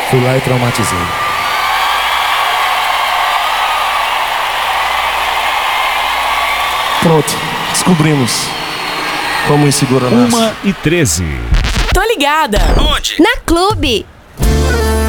Fui lá e traumatizei. Pronto, descobrimos como ir segura laço. 1h13. Tô ligada. Onde? Na Clube.